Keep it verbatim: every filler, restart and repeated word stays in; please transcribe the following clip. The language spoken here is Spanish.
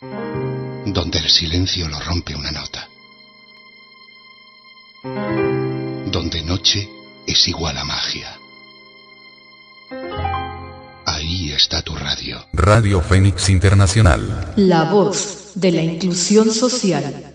donde el silencio lo rompe una nota, donde noche es igual a magia. Ahí está tu radio. Radio Fénix Internacional. La voz de la inclusión social.